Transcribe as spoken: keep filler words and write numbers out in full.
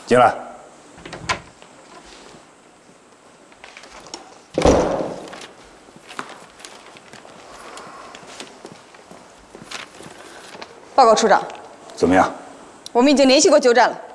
进来。 报告处长， 怎么样？ 我们已经联系过鸠占了，